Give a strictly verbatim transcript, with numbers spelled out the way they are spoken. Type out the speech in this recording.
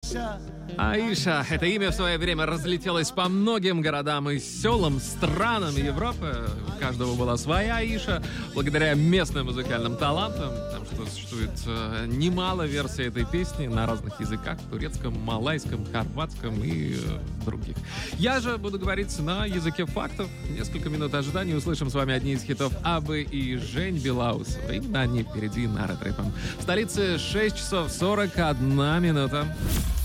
Аиша. Это имя в свое время разлетелось по многим городам и селам, странам Европы. У каждого была своя Аиша. Благодаря местным музыкальным талантам, потому что существует э, немало версий этой песни на разных языках. Турецком, малайском, хорватском и э, других. Я же буду говорить на языке фактов. Несколько минут ожидания. Услышим с вами одни из хитов Абы и Жень Белаусова. Именно они впереди на Red Rap. В столице шесть часов сорок одна минута.